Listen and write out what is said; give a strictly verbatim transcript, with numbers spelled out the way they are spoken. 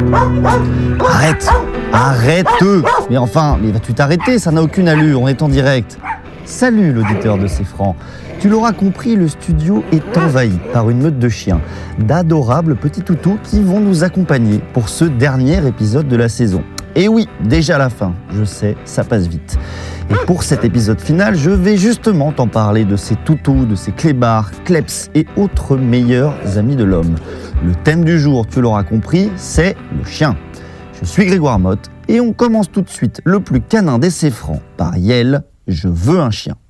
Arrête, arrête. Mais enfin, mais vas-tu t'arrêter? Ça n'a aucune allure, on est en direct. Salut l'auditeur de C'est Franc. Tu l'auras compris, le studio est envahi par une meute de chiens, d'adorables petits toutous qui vont nous accompagner pour ce dernier épisode de la saison. Et oui, déjà la fin, je sais, ça passe vite. Et pour cet épisode final, je vais justement t'en parler de ces toutous, de ces clébards, kleps et autres meilleurs amis de l'homme. Le thème du jour, tu l'auras compris, c'est le chien. Je suis Grégoire Motte et on commence tout de suite le plus canin des C'est Franc par Yel, je veux un chien.